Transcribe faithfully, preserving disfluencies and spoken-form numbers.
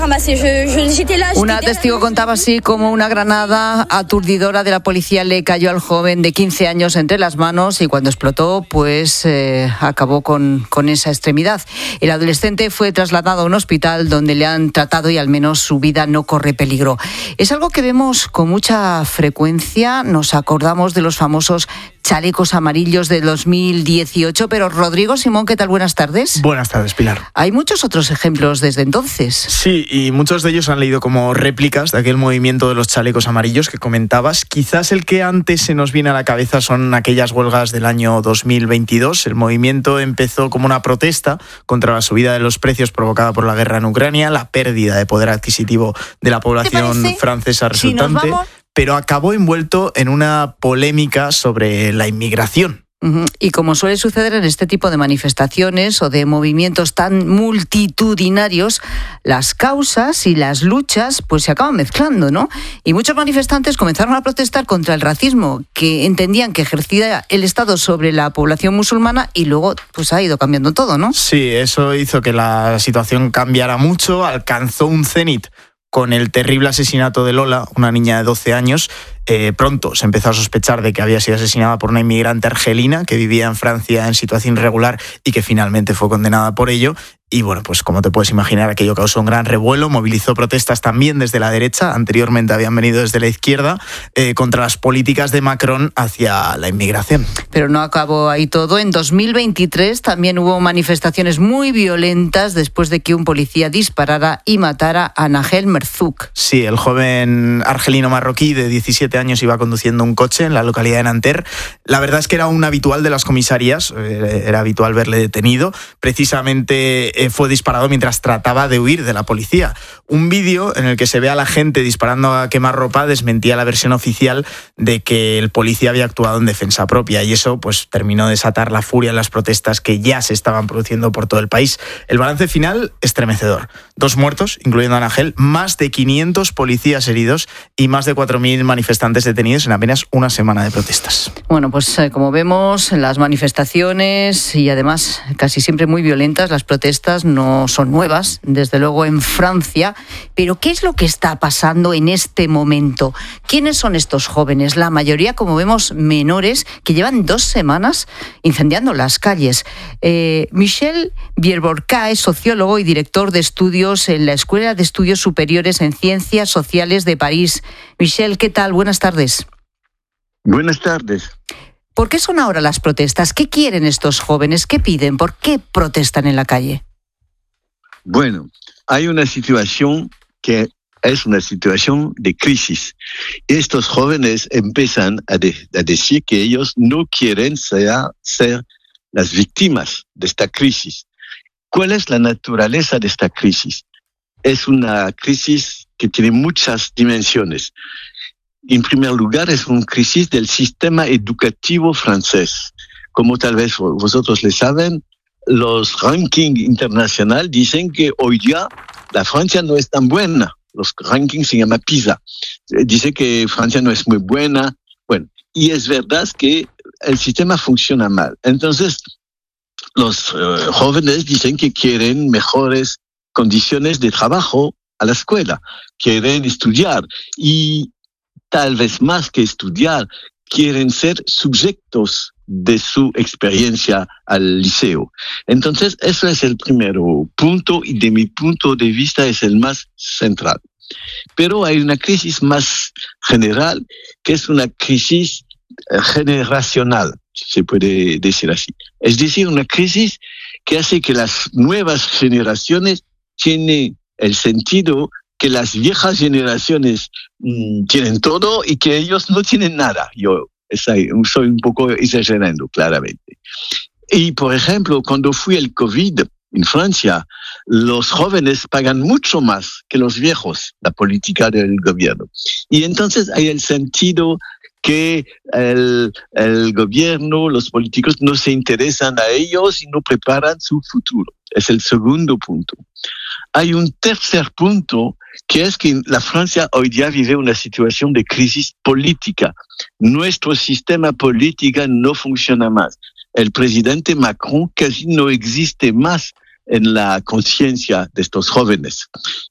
Una testigo contaba así como una granada aturdidora de la policía le cayó al joven de quince años entre las manos y cuando explotó, pues eh, acabó con, con esa extremidad. El adolescente fue trasladado a un hospital donde le han tratado y al menos su vida no corre peligro. Es algo que vemos con mucha frecuencia, nos acordamos de los famosos chalecos amarillos de dos mil dieciocho, pero Rodrigo Simón, ¿qué tal? Buenas tardes. Buenas tardes, Pilar. Hay muchos otros ejemplos desde entonces. Sí, y muchos de ellos han leído como réplicas de aquel movimiento de los chalecos amarillos que comentabas. Quizás el que antes se nos viene a la cabeza son aquellas huelgas del año dos mil veintidós. El movimiento empezó como una protesta contra la subida de los precios provocada por la guerra en Ucrania, la pérdida de poder adquisitivo de la población francesa resultante, si pero acabó envuelto en una polémica sobre la inmigración. Y como suele suceder en este tipo de manifestaciones o de movimientos tan multitudinarios, las causas y las luchas pues se acaban mezclando, ¿no? Y muchos manifestantes comenzaron a protestar contra el racismo que entendían que ejercía el Estado sobre la población musulmana y luego pues ha ido cambiando todo, ¿no? Sí, eso hizo que la situación cambiara mucho, alcanzó un cenit con el terrible asesinato de Lola, una niña de doce años. Eh, pronto se empezó a sospechar de que había sido asesinada por una inmigrante argelina que vivía en Francia en situación irregular y que finalmente fue condenada por ello. Y bueno, pues como te puedes imaginar, aquello causó un gran revuelo, movilizó protestas también desde la derecha, anteriormente habían venido desde la izquierda, eh, contra las políticas de Macron hacia la inmigración. Pero no acabó ahí todo. En dos mil veintitrés también hubo manifestaciones muy violentas después de que un policía disparara y matara a Nahel Merzouk. Sí, el joven argelino marroquí de diecisiete años iba conduciendo un coche en la localidad de Nanterre. La verdad es que era un habitual de las comisarías, eh, era habitual verle detenido. Precisamente fue disparado mientras trataba de huir de la policía. Un vídeo en el que se ve a la gente disparando a quemarropa desmentía la versión oficial de que el policía había actuado en defensa propia y eso pues terminó de desatar la furia en las protestas que ya se estaban produciendo por todo el país. El balance final, estremecedor. Dos muertos, incluyendo a Nahel, más de quinientos policías heridos y más de cuatro mil manifestantes detenidos en apenas una semana de protestas. Bueno, pues eh, como vemos, las manifestaciones y además casi siempre muy violentas, las protestas no son nuevas, desde luego en Francia, pero ¿qué es lo que está pasando en este momento? ¿Quiénes son estos jóvenes? La mayoría, como vemos, menores, que llevan dos semanas incendiando las calles. Eh, Michel Bierborca es sociólogo y director de estudios en la Escuela de Estudios Superiores en Ciencias Sociales de París. Michel, ¿qué tal? Buenas tardes. Buenas tardes. ¿Por qué son ahora las protestas? ¿Qué quieren estos jóvenes? ¿Qué piden? ¿Por qué protestan en la calle? Bueno, hay una situación que es una situación de crisis. Estos jóvenes empiezan a, de, a decir que ellos no quieren ser, ser las víctimas de esta crisis. ¿Cuál es la naturaleza de esta crisis? Es una crisis que tiene muchas dimensiones. En primer lugar, es una crisis del sistema educativo francés. Como tal vez vosotros le saben, los rankings internacionales dicen que hoy día la Francia no es tan buena. Los rankings se llaman PISA. Dice que Francia no es muy buena. Bueno, y es verdad que el sistema funciona mal. Entonces, los uh, jóvenes dicen que quieren mejores condiciones de trabajo a la escuela, quieren estudiar y tal vez más que estudiar, quieren ser sujetos de su experiencia al liceo. Entonces, eso es el primer punto y de mi punto de vista es el más central. Pero hay una crisis más general, que es una crisis generacional, si se puede decir así. Es decir, una crisis que hace que las nuevas generaciones tienen el sentido que las viejas generaciones mmm, tienen todo y que ellos no tienen nada. Yo soy un poco exagerando, claramente. Y, por ejemplo, cuando fue el COVID en Francia, los jóvenes pagan mucho más que los viejos, la política del gobierno. Y entonces hay el sentido que el, el gobierno, los políticos no se interesan a ellos y no preparan su futuro. Es el segundo punto. Hay un tercer punto, que es que la Francia hoy día vive una situación de crisis política. Nuestro sistema político no funciona más. El presidente Macron casi no existe más en la conciencia de estos jóvenes.